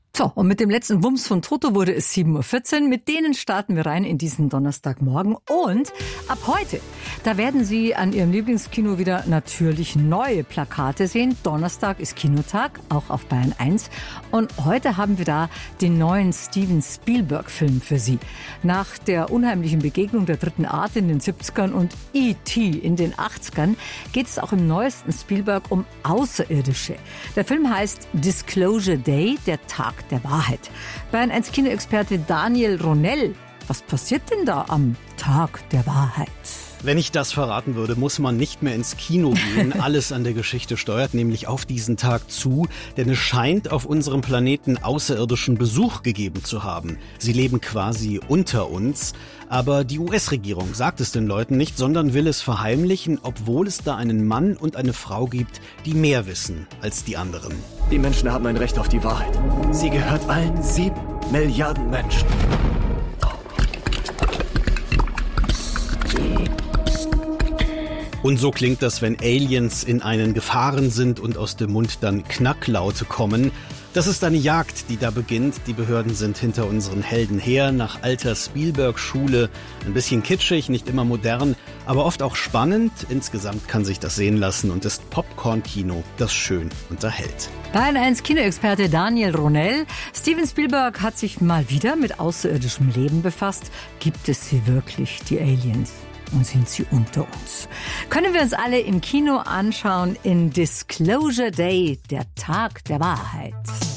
So, und mit dem letzten Wumms von Toto wurde es 7.14 Uhr. Mit denen starten wir rein in diesen Donnerstagmorgen. Und ab heute, da werden Sie an Ihrem Lieblingskino wieder natürlich neue Plakate sehen. Donnerstag ist Kinotag, auch auf Bayern 1. Und heute haben wir da den neuen Steven Spielberg-Film für Sie. Nach der unheimlichen Begegnung der dritten Art in den 70ern und E.T. in den 80ern geht es auch im neuesten Spielberg um Außerirdische. Der Film heißt Disclosure Day, der Tag der Wahrheit. Bayern 1 Kinoexperte Daniel Ronell, was passiert denn da am Tag der Wahrheit? Wenn ich das verraten würde, muss man nicht mehr ins Kino gehen. Alles an der Geschichte steuert nämlich auf diesen Tag zu, denn es scheint auf unserem Planeten außerirdischen Besuch gegeben zu haben. Sie leben quasi unter uns, aber die US-Regierung sagt es den Leuten nicht, sondern will es verheimlichen, obwohl es da einen Mann und eine Frau gibt, die mehr wissen als die anderen. Die Menschen haben ein Recht auf die Wahrheit. Sie gehört allen 7 Milliarden Menschen. Und so klingt das, wenn Aliens in einen gefahren sind und aus dem Mund dann Knacklaute kommen. Das ist eine Jagd, die da beginnt. Die Behörden sind hinter unseren Helden her, nach alter Spielberg-Schule. Ein bisschen kitschig, nicht immer modern, aber oft auch spannend. Insgesamt kann sich das sehen lassen und ist Popcorn-Kino, das schön unterhält. Bayern 1 Kinoexperte Daniel Ronell. Steven Spielberg hat sich mal wieder mit außerirdischem Leben befasst. Gibt es sie wirklich, die Aliens? Und sind sie unter uns? Können wir uns alle im Kino anschauen in Disclosure Day, der Tag der Wahrheit.